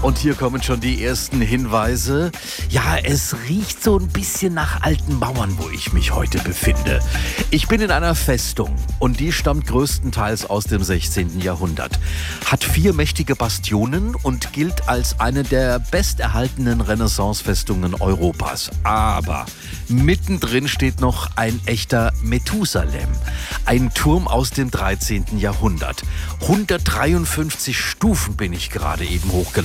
Und hier kommen schon die ersten Hinweise. Ja, es riecht so ein bisschen nach alten Mauern, wo ich mich heute befinde. Ich bin in einer Festung und die stammt größtenteils aus dem 16. Jahrhundert. Hat 4 mächtige Bastionen und gilt als eine der besterhaltenen Renaissance-Festungen Europas. Aber mittendrin steht noch ein echter Methusalem. Ein Turm aus dem 13. Jahrhundert. 153 Stufen bin ich gerade eben hochgelaufen.